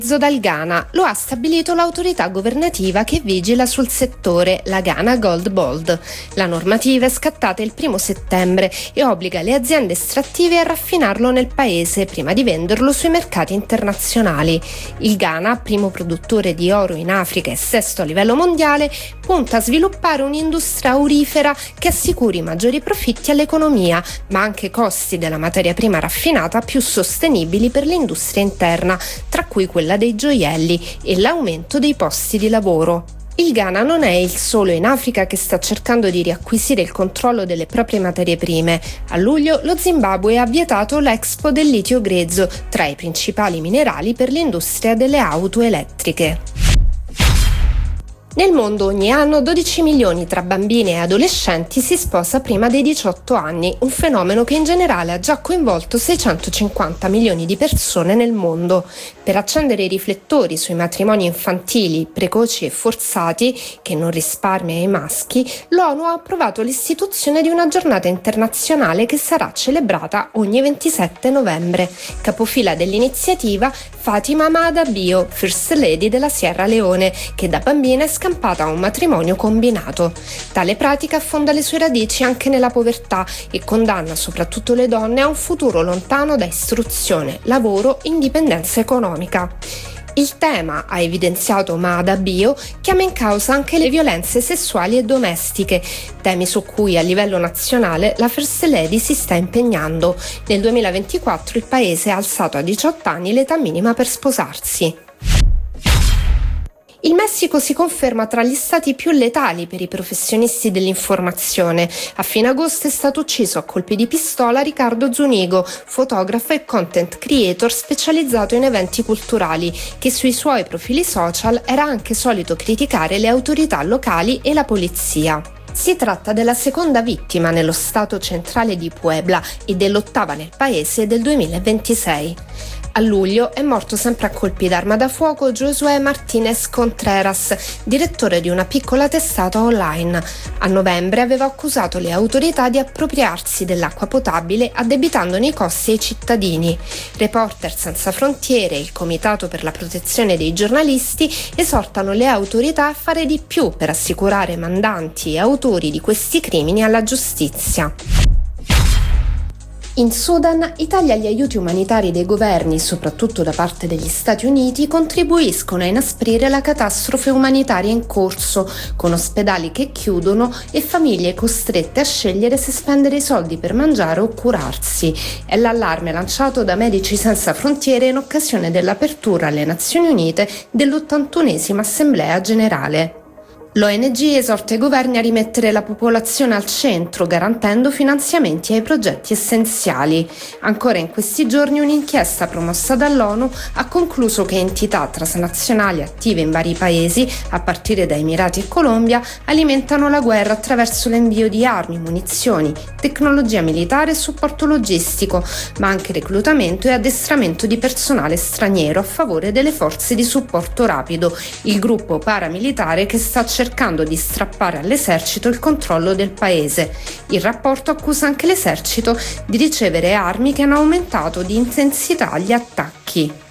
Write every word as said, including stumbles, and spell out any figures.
Dal Ghana lo ha stabilito l'autorità governativa che vigila sul settore, la Ghana Gold Board. La normativa è scattata il primo settembre e obbliga le aziende estrattive a raffinarlo nel paese prima di venderlo sui mercati internazionali. Il Ghana, primo produttore di oro in Africa e sesto a livello mondiale, punta a sviluppare un'industria aurifera che assicuri maggiori profitti all'economia, ma anche costi della materia prima raffinata più sostenibili per l'industria interna, tra cui quella dei gioielli e l'aumento dei posti di lavoro. Il Ghana non è il solo in Africa che sta cercando di riacquisire il controllo delle proprie materie prime. A luglio lo Zimbabwe ha vietato l'Expo del litio grezzo, tra i principali minerali per l'industria delle auto elettriche. Nel mondo ogni anno dodici milioni tra bambini e adolescenti si sposa prima dei diciotto anni, un fenomeno che in generale ha già coinvolto seicentocinquanta milioni di persone nel mondo. Per accendere i riflettori sui matrimoni infantili, precoci e forzati, che non risparmia i maschi, l'ONU ha approvato l'istituzione di una giornata internazionale che sarà celebrata ogni ventisette novembre. Capofila dell'iniziativa Fatima Maada Bio, First Lady della Sierra Leone, che da bambina è scampata a un matrimonio combinato. Tale pratica affonda le sue radici anche nella povertà e condanna soprattutto le donne a un futuro lontano da istruzione, lavoro e indipendenza economica. Il tema, ha evidenziato Maada Bio, chiama in causa anche le violenze sessuali e domestiche, temi su cui a livello nazionale la First Lady si sta impegnando. Nel duemilaventiquattro il paese ha alzato a diciotto anni l'età minima per sposarsi. Il Messico si conferma tra gli stati più letali per i professionisti dell'informazione. A fine agosto è stato ucciso a colpi di pistola Ricardo Zunigo, fotografo e content creator specializzato in eventi culturali, che sui suoi profili social era anche solito criticare le autorità locali e la polizia. Si tratta della seconda vittima nello stato centrale di Puebla e dell'ottava nel paese del duemilaventisei. A luglio è morto sempre a colpi d'arma da fuoco Josué Martínez Contreras, direttore di una piccola testata online. A novembre aveva accusato le autorità di appropriarsi dell'acqua potabile addebitandone i costi ai cittadini. Reporter Senza Frontiere e il Comitato per la protezione dei giornalisti esortano le autorità a fare di più per assicurare mandanti e autori di questi crimini alla giustizia. In Sudan, i tagli agli aiuti umanitari dei governi, soprattutto da parte degli Stati Uniti, contribuiscono a inasprire la catastrofe umanitaria in corso, con ospedali che chiudono e famiglie costrette a scegliere se spendere i soldi per mangiare o curarsi. È l'allarme lanciato da Medici Senza Frontiere in occasione dell'apertura alle Nazioni Unite dell'ottantunesima Assemblea Generale. L'O N G esorta i governi a rimettere la popolazione al centro, garantendo finanziamenti ai progetti essenziali. Ancora in questi giorni un'inchiesta promossa dall'ONU ha concluso che entità transnazionali attive in vari paesi, a partire da Emirati e Colombia, alimentano la guerra attraverso l'invio di armi, munizioni, tecnologia militare e supporto logistico, ma anche reclutamento e addestramento di personale straniero a favore delle forze di supporto rapido, il gruppo paramilitare che sta cercando di strappare all'esercito il controllo del paese. Il rapporto accusa anche l'esercito di ricevere armi che hanno aumentato di intensità gli attacchi.